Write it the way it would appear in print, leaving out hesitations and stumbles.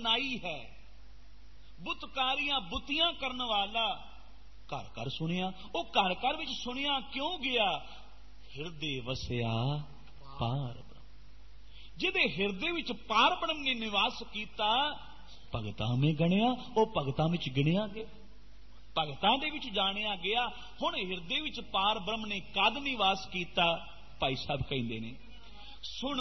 नाई है, बुतकारियां बुतियां करने वाला घर घर सुनिया। वो घर घर विच सुनिया क्यों गया? हिरदे वसिया पार ब्रह्म। जिदे हिरदे विच पार ब्रह्म ने निवास किया, भगतां में गणिया, वो भगतां विच गिणिया गया, भगतां दे विच जानिया गया। हुण हिरदे विच पार ब्रह्म ने कद निवास किया? भाई साहब कहंदे ने, सुन